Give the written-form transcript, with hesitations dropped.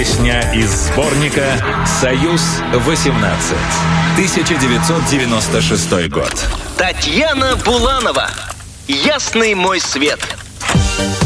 Песня из сборника «Союз-18». 1996 год. Татьяна Буланова. «Ясный мой свет».